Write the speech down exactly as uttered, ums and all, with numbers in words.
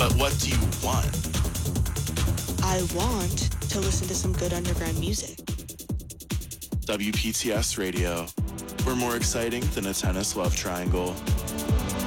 But what do you want? I want to listen to some good underground music. W P T S Radio. We're more exciting than a tennis love triangle.